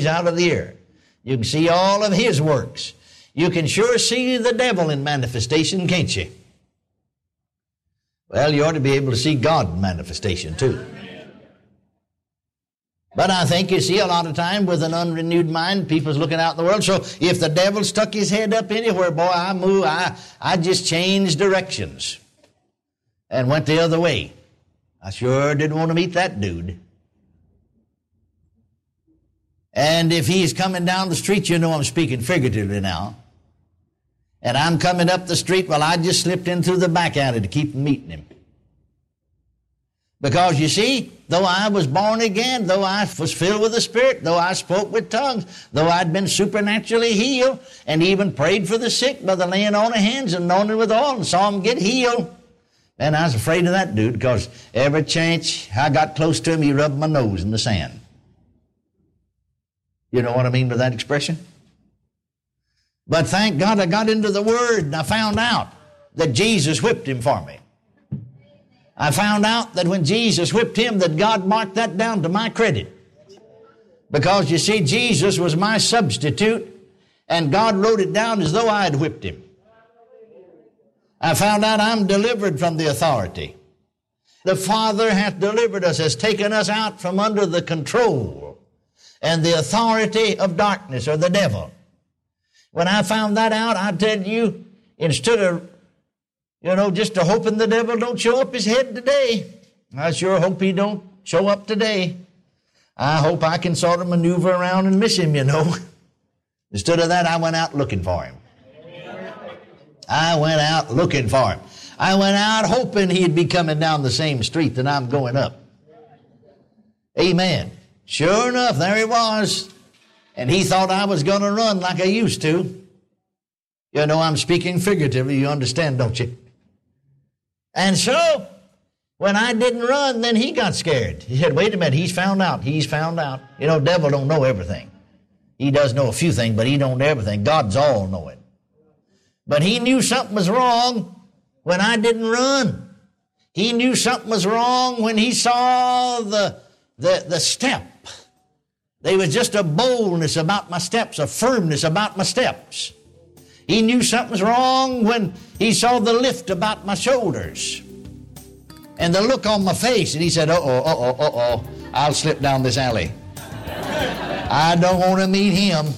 he's out of the earth. You can see all of his works. You can sure see the devil in manifestation, can't you? Well, you ought to be able to see God in manifestation too. But I think you see a lot of time with an unrenewed mind, people's looking out in the world. So if the devil stuck his head up anywhere, boy, I just changed directions and went the other way. I sure didn't want to meet that dude. And if he's coming down the street, you know I'm speaking figuratively now. And I'm coming up the street, well, I just slipped in through the back alley to keep from meeting him. Because you see, though I was born again, though I was filled with the Spirit, though I spoke with tongues, though I'd been supernaturally healed, and even prayed for the sick by the laying on of hands and anointed with oil and saw them get healed. And I was afraid of that dude because every chance I got close to him, he rubbed my nose in the sand. You know what I mean by that expression? But thank God I got into the Word and I found out that Jesus whipped him for me. I found out that when Jesus whipped him, that God marked that down to my credit. Because you see, Jesus was my substitute, and God wrote it down as though I had whipped him. I found out I'm delivered from the authority. The Father hath delivered us, has taken us out from under the control and the authority of darkness or the devil. When I found that out, I tell you, instead of just to hoping the devil don't show up his head today. I sure hope he don't show up today. I hope I can sort of maneuver around and miss him, Instead of that, I went out looking for him. I went out looking for him. I went out hoping he'd be coming down the same street that I'm going up. Amen. Sure enough, there he was. And he thought I was going to run like I used to. I'm speaking figuratively, you understand, don't you? And so, when I didn't run, then he got scared. He said, wait a minute, he's found out. He's found out. Devil don't know everything. He does know a few things, but he don't know everything. God's all-knowing. But he knew something was wrong when I didn't run. He knew something was wrong when he saw the step. There was just a boldness about my steps, a firmness about my steps. He knew something was wrong when he saw the lift about my shoulders and the look on my face. And he said, I'll slip down this alley. I don't want to meet him.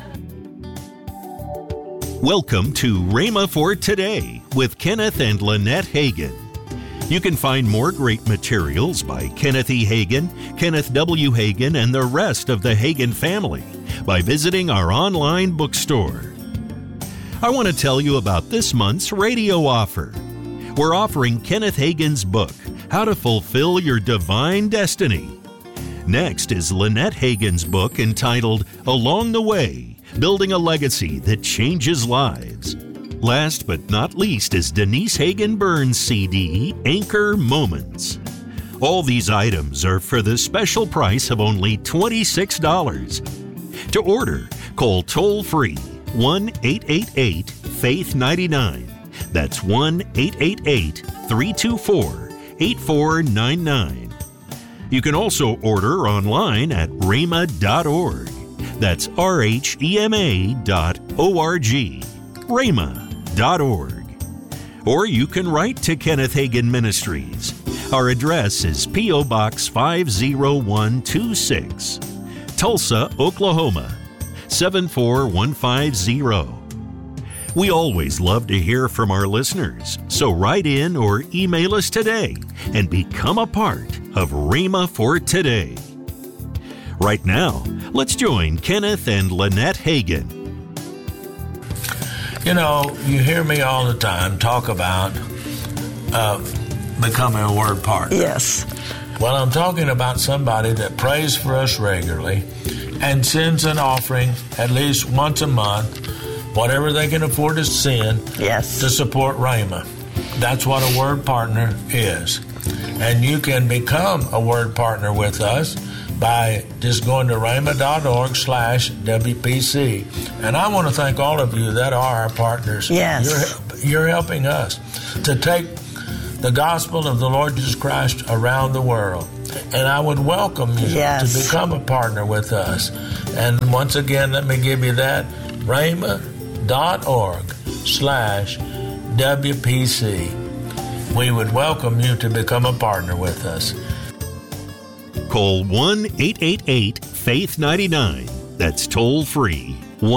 Welcome to Rhema for Today with Kenneth and Lynette Hagin. You can find more great materials by Kenneth E. Hagin, Kenneth W. Hagin, and the rest of the Hagin family by visiting our online bookstore. I want to tell you about this month's radio offer. We're offering Kenneth Hagin's book, How to Fulfill Your Divine Destiny. Next is Lynette Hagin's book entitled Along the Way, Building a Legacy That Changes Lives. Last but not least is Denise Hagin Burns' CD, Anchor Moments. All these items are for the special price of only $26. To order, call toll-free 1-888-FAITH-99. That's 1-888-324-8499. You can also order online at rhema.org. That's rhema.org. rhema.org. Or you can write to Kenneth Hagin Ministries. Our address is P.O. Box 50126, Tulsa, Oklahoma 74150. We always love to hear from our listeners, so write in or email us today and become a part of Rhema for Today. Right now, let's join Kenneth and Lynette Hagin. You hear me all the time talk about becoming a word partner. Yes. Well, I'm talking about somebody that prays for us regularly and sends an offering at least once a month, whatever they can afford to send, yes, to support Rhema. That's what a word partner is. And you can become a word partner with us by just going to rhema.org/WPC. And I want to thank all of you that are our partners. Yes. You're helping us to take the gospel of the Lord Jesus Christ around the world. And I would welcome you to become a partner with us. And once again, let me give you that, rhema.org/WPC. We would welcome you to become a partner with us. Call 1-888-FAITH-99. That's toll free.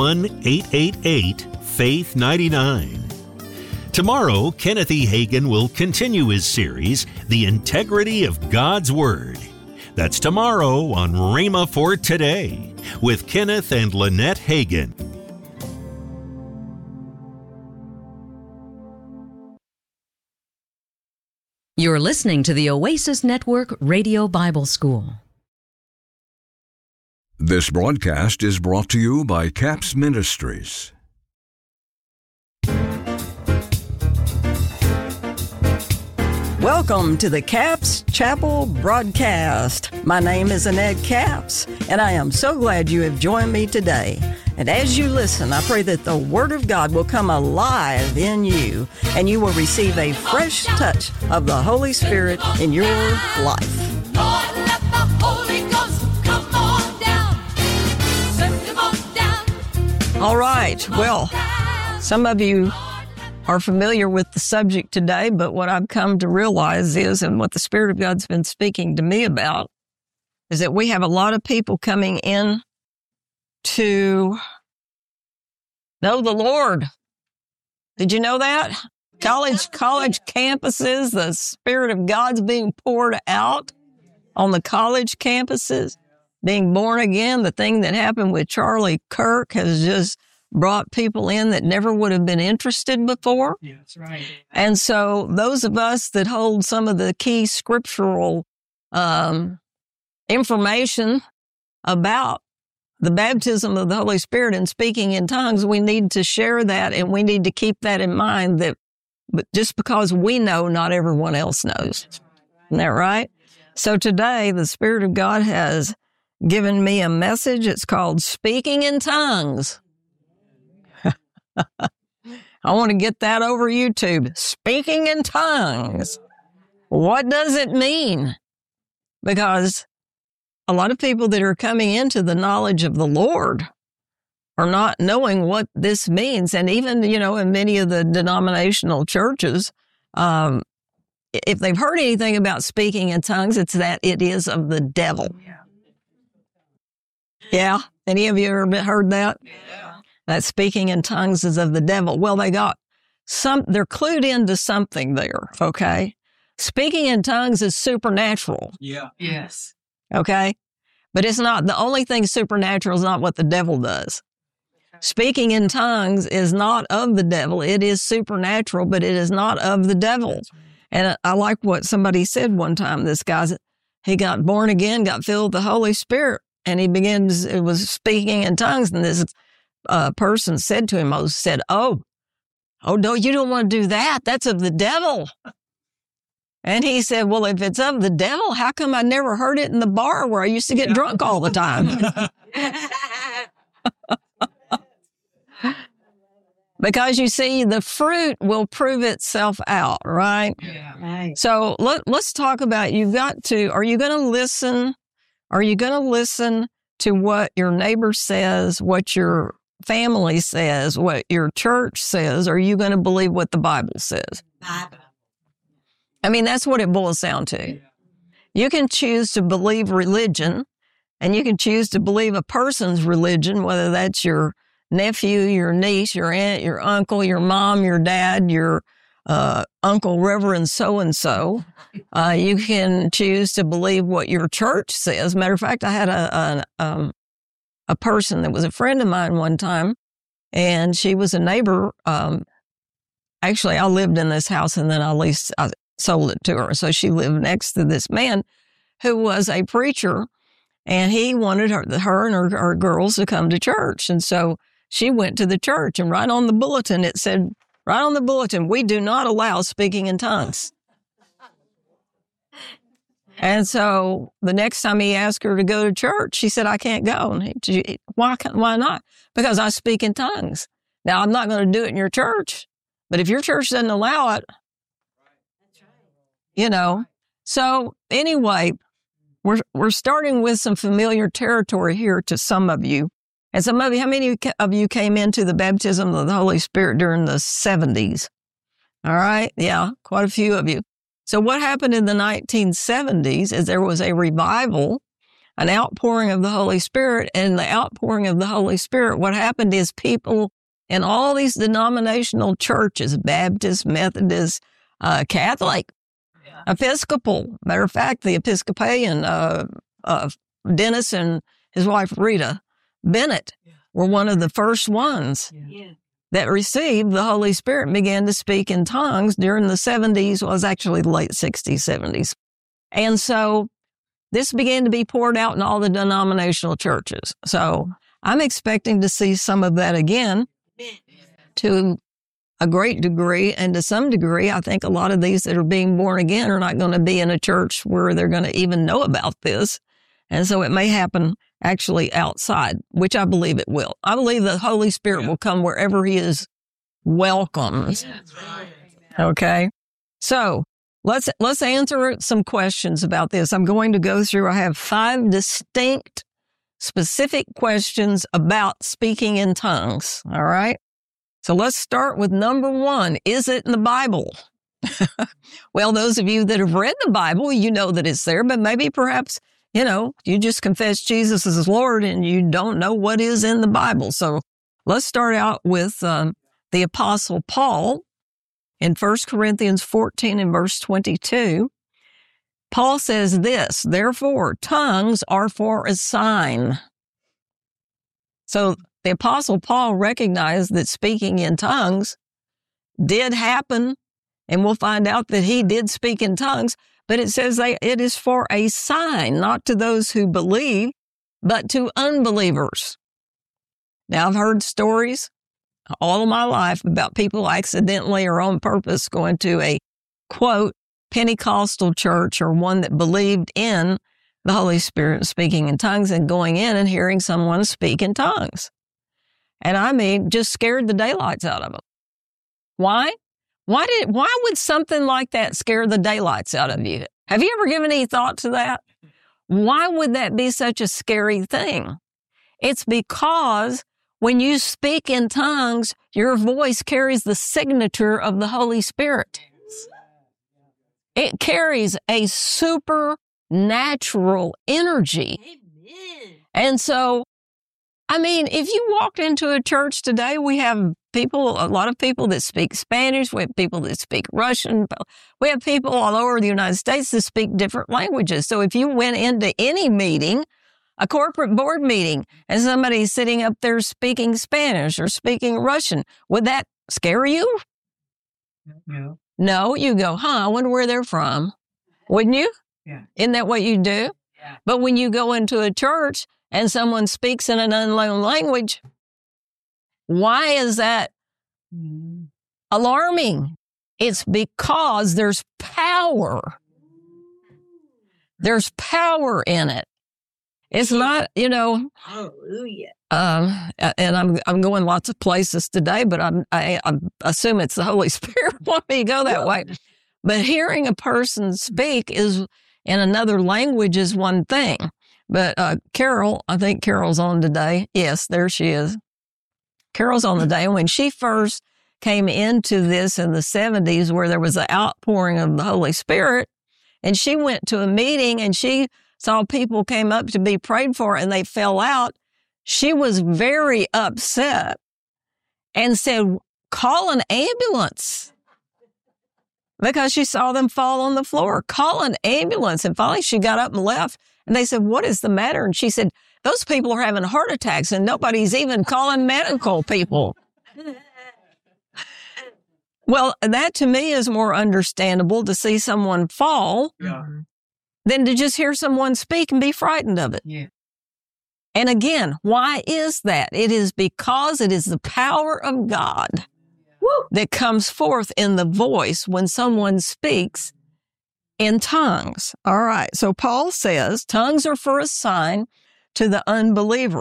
1-888-FAITH-99. Tomorrow, Kenneth E. Hagin will continue his series, The Integrity of God's Word. That's tomorrow on Rhema for Today with Kenneth and Lynette Hagin. You're listening to the Oasis Network Radio Bible School. This broadcast is brought to you by CAPS Ministries. Welcome to the Capps Chapel broadcast. My name is Annette Capps, and I am so glad you have joined me today. And as you listen, I pray that the Word of God will come alive in you, and you will receive a fresh touch of the Holy Spirit in your life. Lord, let the Holy Ghost come on down. Send him on down. All right, well, some of you are familiar with the subject today, but what I've come to realize is, and what the Spirit of God's been speaking to me about, is that we have a lot of people coming in to know the Lord. Did you know that? College campuses, the Spirit of God's being poured out on the college campuses, being born again. The thing that happened with Charlie Kirk has just brought people in that never would have been interested before. Yeah, that's right. And so those of us that hold some of the key scriptural information about the baptism of the Holy Spirit and speaking in tongues, we need to share that, and we need to keep that in mind, that but just because we know, not everyone else knows. Isn't that right? So today, the Spirit of God has given me a message. It's called Speaking in Tongues. I want to get that over YouTube. Speaking in tongues. What does it mean? Because a lot of people that are coming into the knowledge of the Lord are not knowing what this means. And even, in many of the denominational churches, if they've heard anything about speaking in tongues, it's that it is of the devil. Yeah? Any of you ever heard that? Yeah. That speaking in tongues is of the devil. Well, they're clued into something there, okay? Speaking in tongues is supernatural. Yeah. Yes. Okay? But it's not, the only thing supernatural is not what the devil does. Speaking in tongues is not of the devil. It is supernatural, but it is not of the devil. And I like what somebody said one time. This guy, he got born again, got filled with the Holy Spirit, and it was speaking in tongues, and this person said to him, oh, no, you don't want to do that. That's of the devil. And he said, well, if it's of the devil, how come I never heard it in the bar where I used to get drunk all the time? Because you see, the fruit will prove itself out, right? Yeah. Right. So let's talk about, are you going to listen? Are you going to listen to what your neighbor says, what your family says, what your church says? Or are you going to believe what the Bible says? Bible. I mean, that's what it boils down to. You can choose to believe religion, and you can choose to believe a person's religion, whether that's your nephew, your niece, your aunt, your uncle, your mom, your dad, your Uncle Reverend so-and-so. You can choose to believe what your church says. Matter of fact, I had a person that was a friend of mine one time, and she was a neighbor. Actually, I lived in this house, and then I sold it to her. So she lived next to this man who was a preacher, and he wanted her and her girls to come to church. And so she went to the church, and right on the bulletin, it said, we do not allow speaking in tongues. And so the next time he asked her to go to church, she said, I can't go. And why not? Because I speak in tongues. Now, I'm not going to do it in your church, but if your church doesn't allow it, So anyway, we're starting with some familiar territory here to some of you. And some of you, how many of you came into the baptism of the Holy Spirit during the 70s? All right. Yeah, quite a few of you. So what happened in the 1970s is there was a revival, an outpouring of the Holy Spirit. And the outpouring of the Holy Spirit, what happened is people in all these denominational churches, Baptist, Methodist, Catholic, Episcopal. Matter of fact, the Episcopalian, Dennis and his wife Rita Bennett were one of the first ones that received the Holy Spirit and began to speak in tongues during the 70s, well, it was actually the late 60s, 70s. And so this began to be poured out in all the denominational churches. So I'm expecting to see some of that again to a great degree. And to some degree, I think a lot of these that are being born again are not going to be in a church where they're going to even know about this. And so it may happen actually outside, which I believe it will. I believe the Holy Spirit will come wherever he is welcomed. Okay. So let's answer some questions about this. I'm going to go through, I have 5 distinct, specific questions about speaking in tongues. All right. So let's start with number 1. Is it in the Bible? Well, those of you that have read the Bible, you know that it's there, but maybe perhaps, you just confess Jesus as Lord and you don't know what is in the Bible. So let's start out with the Apostle Paul in 1 Corinthians 14 and verse 22. Paul says this, therefore, tongues are for a sign. So the Apostle Paul recognized that speaking in tongues did happen, and we'll find out that he did speak in tongues, but it says it is for a sign, not to those who believe, but to unbelievers. Now, I've heard stories all of my life about people accidentally or on purpose going to a, quote, Pentecostal church or one that believed in the Holy Spirit speaking in tongues and going in and hearing someone speak in tongues. And I mean, just scared the daylights out of them. Why? Why would something like that scare the daylights out of you? Have you ever given any thought to that? Why would that be such a scary thing? It's because when you speak in tongues, your voice carries the signature of the Holy Spirit. It carries a supernatural energy. Amen. And so, I mean, if you walked into a church today, we have a lot of people that speak Spanish. We have people that speak Russian. We have people all over the United States that speak different languages. So if you went into any meeting, a corporate board meeting, and somebody's sitting up there speaking Spanish or speaking Russian, would that scare you? No. No, you go, I wonder where they're from. Wouldn't you? Yeah. Isn't that what you do? Yeah. But when you go into a church and someone speaks in an unknown language, why is that alarming? It's because there's power. There's power in it. It's not, Hallelujah. And I'm going lots of places today, but I assume it's the Holy Spirit want me to go that way. But hearing a person speak in another language is one thing. But Carol, I think Carol's on today. Yes, there she is. Carol's on the day. When she first came into this in the 70s, where there was an outpouring of the Holy Spirit, and she went to a meeting and she saw people came up to be prayed for and they fell out, she was very upset and said, call an ambulance. Because she saw them fall on the floor. Call an ambulance. And finally she got up and left. And they said, what is the matter? And she said, those people are having heart attacks and nobody's even calling medical people. Well, that to me is more understandable, to see someone fall than to just hear someone speak and be frightened of it. Yeah. And again, why is that? It is because it is the power of God that comes forth in the voice when someone speaks in tongues. All right. So Paul says tongues are for a sign to the unbeliever.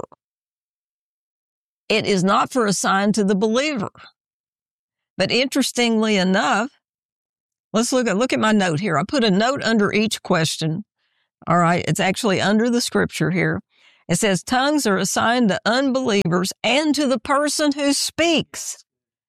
It is not for a sign to the believer. But interestingly enough, let's look at my note here. I put a note under each question. All right. It's actually under the scripture here. It says tongues are assigned to unbelievers and to the person who speaks.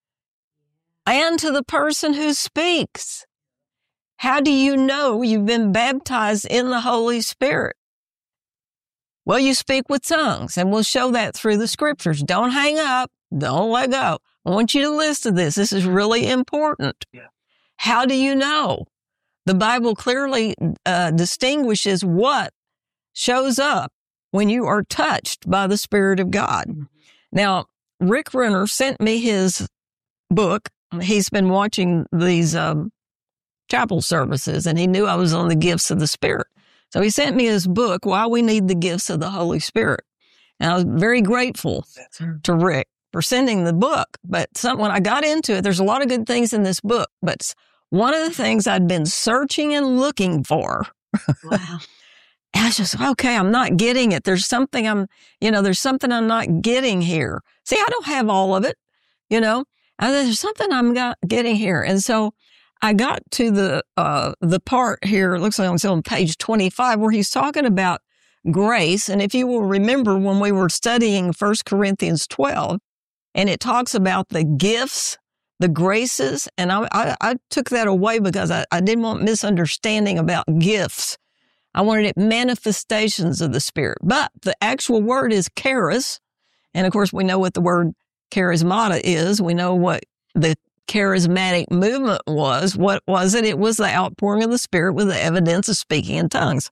And to the person who speaks. How do you know you've been baptized in the Holy Spirit? Well, you speak with tongues, and we'll show that through the scriptures. Don't hang up. Don't let go. I want you to listen to this. This is really important. Yeah. How do you know? The Bible clearly distinguishes what shows up when you are touched by the Spirit of God. Now, Rick Renner sent me his book. He's been watching these chapel services, and he knew I was on the gifts of the Spirit. So he sent me his book, Why We Need the Gifts of the Holy Spirit. And I was very grateful to Rick for sending the book. But when I got into it, there's a lot of good things in this book. But one of the things I'd been searching and looking for, wow. I was just, okay, I'm not getting it. There's something I'm not getting here. See, I don't have all of it, There's something I'm not getting here. And so I got to the part here, it looks like it's on page 25, where he's talking about grace. And if you will remember when we were studying 1 Corinthians 12, and it talks about the gifts, the graces, and I took that away because I didn't want misunderstanding about gifts. I wanted it manifestations of the Spirit. But the actual word is charis. And of course, we know what the word charismata is. We know what the charismatic movement was. What was it? It was the outpouring of the Spirit with the evidence of speaking in tongues.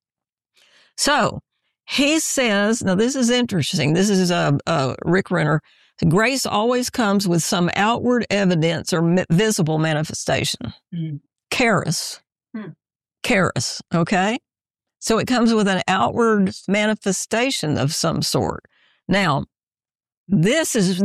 So he says, now this is interesting. This is Rick Renner. Grace always comes with some outward evidence or visible manifestation. Charis. Charis, okay? So it comes with an outward manifestation of some sort. Now, this was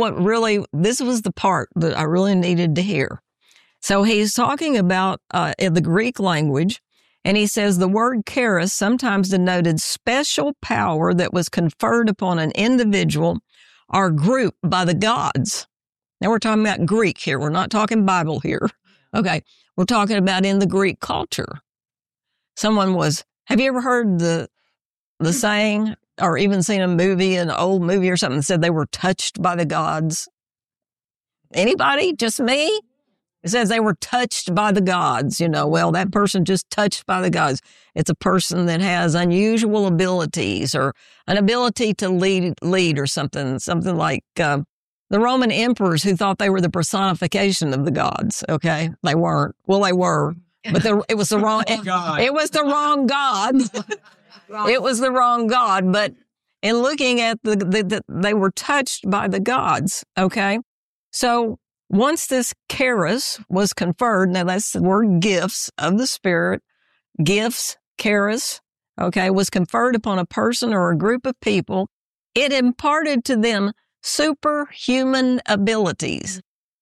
the part that I really needed to hear. So he's talking about in the Greek language, and he says the word charis sometimes denoted special power that was conferred upon an individual or group by the gods. Now we're talking about Greek here. We're not talking Bible here. Okay. We're talking about in the Greek culture. Have you ever heard the saying, or even seen an old movie or something that said they were touched by the gods? Anybody? Just me? It says they were touched by the gods. Well, that person just touched by the gods. It's a person that has unusual abilities or an ability to lead or something like the Roman emperors who thought they were the personification of the gods. Okay. They weren't. Well, they were, but it was the wrong, it was the wrong God. It was the wrong God. But in looking at they were touched by the gods. Okay. So once this charis was conferred, now that's the word gifts of the Spirit, gifts, charis, okay, was conferred upon a person or a group of people, it imparted to them superhuman abilities.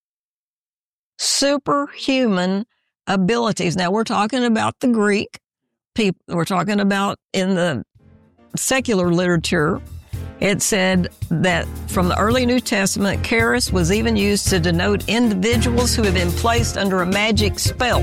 Superhuman abilities. Now we're talking about the Greek people. We're talking about in the secular literature. It said that from the early New Testament, charis was even used to denote individuals who have been placed under a magic spell.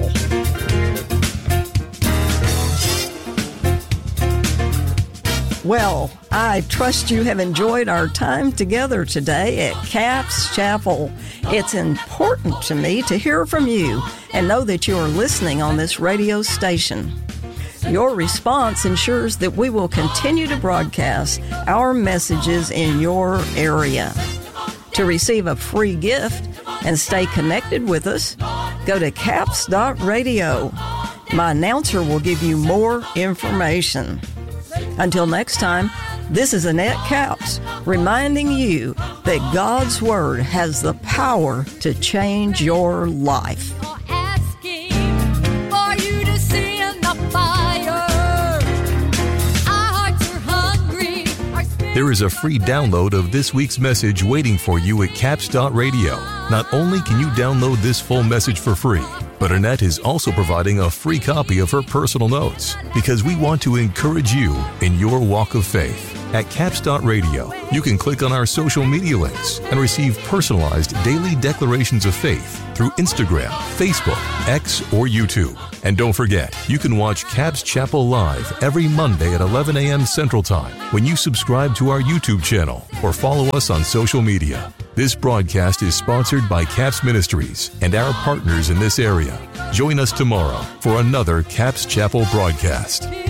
Well, I trust you have enjoyed our time together today at Capps Chapel. It's important to me to hear from you and know that you are listening on this radio station. Your response ensures that we will continue to broadcast our messages in your area. To receive a free gift and stay connected with us, go to capps.radio. My announcer will give you more information. Until next time, this is Annette Capps reminding you that God's Word has the power to change your life. Asking for you to see in the fire. Our hearts are hungry. There is a free download of this week's message waiting for you at capps.radio. Not only can you download this full message for free, but Annette is also providing a free copy of her personal notes because we want to encourage you in your walk of faith. At Caps.Radio, you can click on our social media links and receive personalized daily declarations of faith through Instagram, Facebook, X, or YouTube. And don't forget, you can watch Caps Chapel live every Monday at 11 a.m. Central Time when you subscribe to our YouTube channel or follow us on social media. This broadcast is sponsored by Caps Ministries and our partners in this area. Join us tomorrow for another Caps Chapel broadcast.